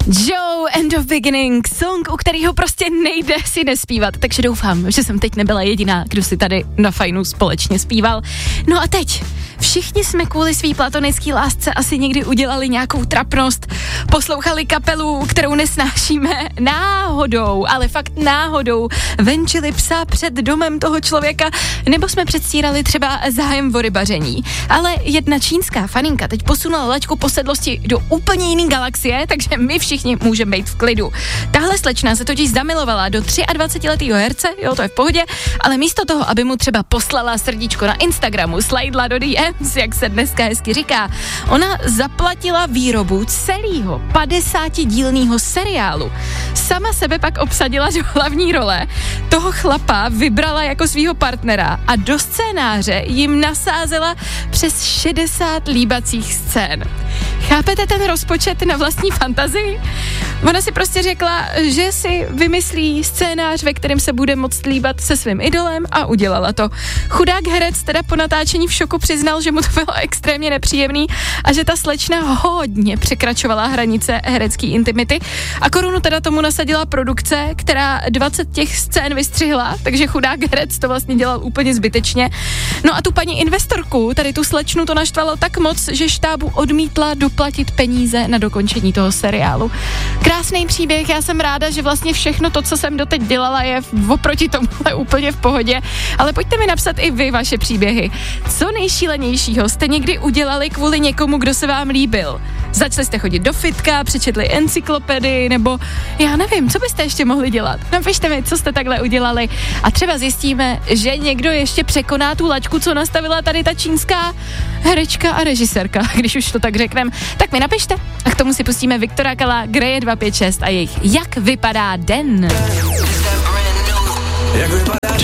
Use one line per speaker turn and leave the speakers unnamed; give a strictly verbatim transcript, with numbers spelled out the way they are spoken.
Joe, End of Beginning, song, u kterého prostě nejde si nespívat, takže doufám, že jsem teď nebyla jediná, kdo si tady na Fajnu společně zpíval. No a teď, všichni jsme kvůli svý platonický lásce asi někdy udělali nějakou trapnost, poslouchali kapelu, kterou nesnášíme, náhodou, ale fakt náhodou, venčili psa před domem toho člověka, nebo jsme předstírali třeba zájem o rybaření. Ale jedna čínská faninka teď posunula laťku posedlosti do úplně jiný galaxie, takže my všichni můžeme být v klidu. Tahle slečna se totiž zamilovala do dvacetiletého herce, jo, to je v pohodě, ale místo toho, aby mu třeba poslala srdíčko na Instagramu, slidla do D Ms, jak se dneska hezky říká, ona zaplatila výrobu celého padesátidílného seriálu. Sama sebe pak obsadila do hlavní role, toho chlapa vybrala jako svýho partnera a do scénáře jim nasázela přes šedesát líbacích scén. Chápete ten rozpočet na vlastní fantazii? Ona si prostě řekla, že si vymyslí scénář, ve kterém se bude moct líbat se svým idolem a udělala to. Chudák herec teda po natáčení v šoku přiznal, že mu to bylo extrémně nepříjemný a že ta slečna hodně překračovala hranice herecké intimity a korunu teda tomu nasadila produkce, která dvacet těch scén vystřihla, takže chudák herec to vlastně dělal úplně zbytečně. No a tu paní investorku, tady tu slečnu to naštvalo tak moc, že štábu odmítla doplatit peníze na dokončení toho seriálu. Krásný příběh, já jsem ráda, že vlastně všechno to, co jsem doteď dělala, je oproti tomuhle úplně v pohodě, ale pojďte mi napsat i vy vaše příběhy. Co nejšílenějšího jste někdy udělali kvůli někomu, kdo se vám líbil? Začali jste chodit do fitka, přečetli encyklopedii, nebo já nevím, co byste ještě mohli dělat? Napište mi, co jste takhle udělali a třeba zjistíme, že někdo ještě překoná tu laťku, co nastavila tady ta čínská herečka a režisérka, když už to tak řekneme. Tak mi napište a k tomu si pustíme Viktora Kala, Greje dva pět šest a jejich Jak vypadá den.